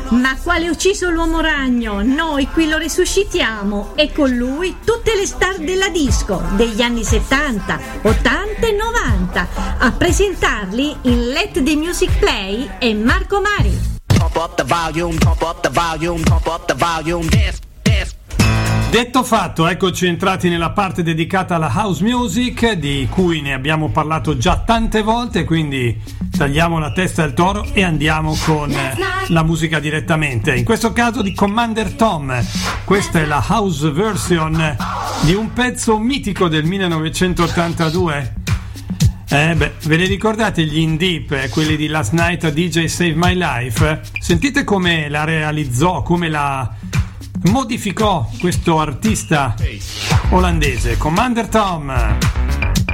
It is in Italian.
Ma quale ucciso l'uomo ragno? Noi qui lo risuscitiamo e con lui tutte le star della disco degli anni 70, 80 e 90. A presentarli in Let the Music Play è Marco Mari. Pump up the volume, pump up the volume, pump up the volume, dance, dance. Detto fatto, eccoci entrati nella parte dedicata alla house music, di cui ne abbiamo parlato già tante volte, quindi tagliamo la testa al toro e andiamo con la musica direttamente. In questo caso di Commander Tom. Questa è la house version di un pezzo mitico del 1982. Ve li ricordate gli In Deep, quelli di Last Night a DJ Save My Life? Sentite come la realizzò, come la modificò questo artista olandese, Commander Tom.